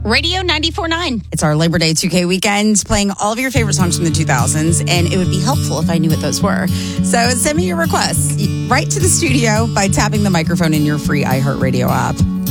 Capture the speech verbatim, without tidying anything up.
Radio ninety-four point nine. It's our Labor Day two K weekend, playing all of your favorite songs from the two thousands, and it would be helpful if I knew what those were. So send me your requests right to the studio by tapping the microphone in your free iHeartRadio app.